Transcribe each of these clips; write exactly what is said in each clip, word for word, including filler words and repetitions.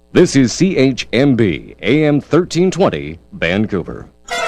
This is C H M B A M thirteen twenty Vancouver。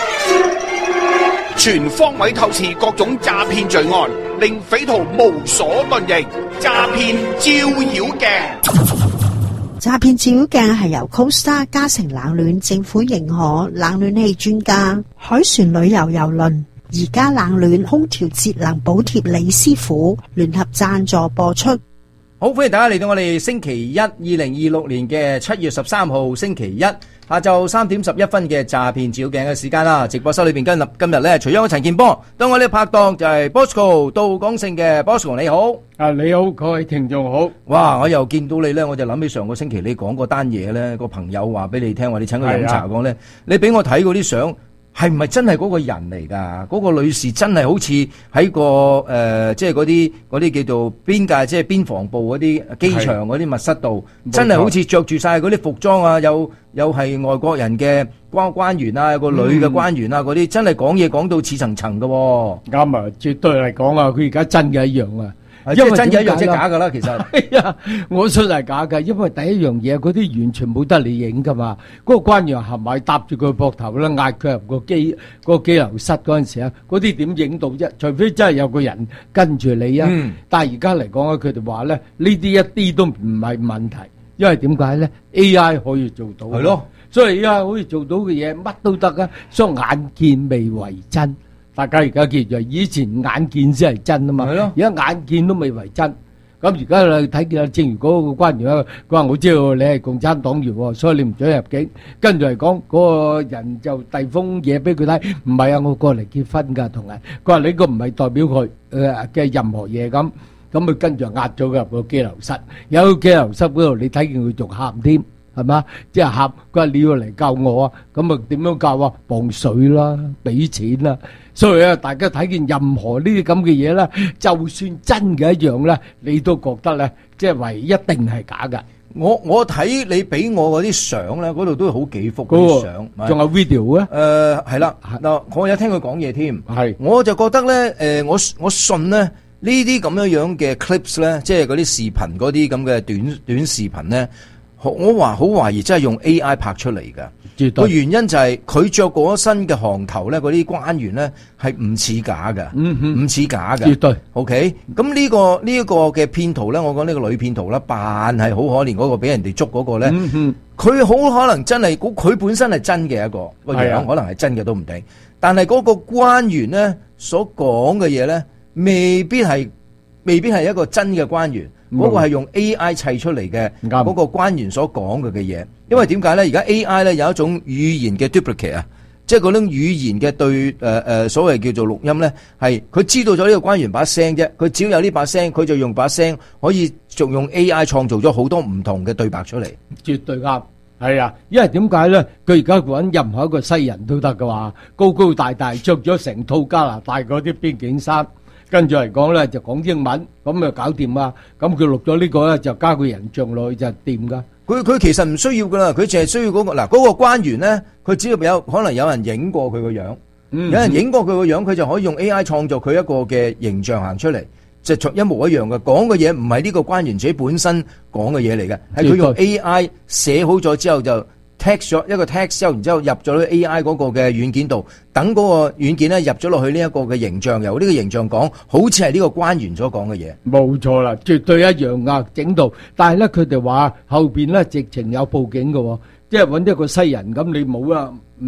全方位透視各種詐騙罪案，令匪徒無所遁形。詐騙照妖鏡。 詐騙照妖鏡係由 Costa 嘉誠冷暖政府認可冷暖氣專家海船旅遊郵輪而家冷暖空調節能補貼李師傅聯合贊助播出。 好，歡迎大家嚟到我哋星期一二零二六年嘅七月十三號星期一下晝三點十一分嘅詐騙照妖鏡嘅時間啦。直播室裏邊今日今日咧，除咗我陳健波，當我哋拍檔就係 Bosco 杜廣勝嘅 Bosco， 你好。 啊，你好，各位聽眾好。 哇，我又見到你咧，我就諗起上個星期你講嗰單嘢咧，個朋友話俾你聽，話你請佢飲茶講咧，你俾我睇嗰啲相。係唔係真係嗰個人嚟㗎？嗰、那個女士真係好似喺個誒、呃，即係嗰啲嗰啲叫做邊界，即係邊防部嗰啲機場嗰啲密室度，真係好似着住晒嗰啲服裝啊，有有係外國人嘅關關員啊，有個女嘅關員啊，嗰啲、嗯、真係講嘢講到似層層㗎喎。啱啊，絕對嚟講啊，佢而家真嘅一樣啊。 因為真嘅一樣即係假噶啦，其實係啊，我信係假嘅，因為第一樣嘢嗰啲完全冇得你影噶嘛。嗰、那個關員係咪搭住佢膊頭啦，嗌佢入個機嗰個機樓室嗰陣時啊，嗰啲點影到啫？除非真係有個人跟住你啊。嗯、但係而家嚟講啊，佢哋話咧呢啲一啲都唔係問題，因為點解咧 ？A I 可以做到係咯，所以 A I 可以做到嘅嘢乜都得啊，所以眼見未為真。大家而家記住，以前眼見先係真啊嘛，而家眼見都未為真。咁而家你睇見啊，正如嗰個關員啊，佢話我知道你係共產黨員，所以你唔准入境。跟住嚟講，嗰個人就遞封嘢俾佢睇，唔係啊，我過嚟結婚㗎，同埋佢話你個唔係代表佢誒嘅任何嘢咁，咁佢跟住壓咗佢入個羈留室。有羈留室嗰度，你睇見佢仲喊添。係嘛？即係喊，佢話你要嚟救我啊！咁啊點樣救啊？磅水啦，俾錢啦。所以啊，大家睇見任何呢啲咁嘅嘢咧，就算真嘅一樣咧，你都覺得咧，即係唯一定係假㗎。 我我睇你俾我嗰啲相咧，嗰度都好幾幅嗰啲相， 仲有 video 啊？ 誒係啦，嗱我有聽佢講嘢添，係我就覺得咧，誒我我信咧呢啲咁樣樣嘅 clips 咧，即係嗰啲視頻嗰啲咁嘅短短視頻咧。我話好懷疑真係用 A I 拍出嚟㗎，個原因就係佢着過身嘅行頭咧，嗰啲關員咧係唔似假㗎，唔似、嗯、假㗎。絕對 OK。咁呢個呢一個嘅騙徒咧，我講呢個女騙徒啦，扮係好可憐嗰個俾人哋捉嗰個咧，佢好、嗯、可能真係佢本身係真嘅一個個樣，可能係真嘅都唔定。但係嗰個關員咧所講嘅嘢咧，未必係未必係一個真嘅關員。嗰個係用 A I 砌出嚟嘅，嗰個關員所講嘅嘅嘢，因為點解咧？而家 A I 咧有一種語言嘅 duplicate 啊，即係嗰種語言嘅對誒誒所謂叫做錄音咧，係佢知道咗呢個關員把聲啫，佢只要有呢把聲，佢就用把聲可以仲用 A I 創造咗好多唔同嘅對白出嚟， 絕對啱。係啊，因為點解咧？佢而家揾任何一個西人都得㗎話，高高大大，着咗成套加拿大嗰啲邊境衫。跟住嚟講咧，就講英文，咁就搞掂啊！咁佢錄咗呢個咧，就加個人像落去就掂噶。 佢佢其實唔需要噶啦，佢淨係需要嗰個嗱嗰個關員咧，佢只要有可能有人影過佢個樣，有人影過佢個樣，佢就可以用 A I 創造佢一個嘅形象行出嚟，即係一模一樣嘅。講嘅嘢唔係呢個關員自己本身講嘅嘢嚟嘅，係佢用 A I 寫好咗之後就 text 咗一個 text 之後，然之後入咗去 A I 嗰個嘅軟件度，等嗰個軟件咧入咗落去呢一個嘅形象，由呢個形象講，好似係呢個關員所講嘅嘢。 冇錯啦，絕對一樣啊，整到。但係咧，佢哋話後邊咧直情有報警嘅，即係揾一個西人咁，你冇啊。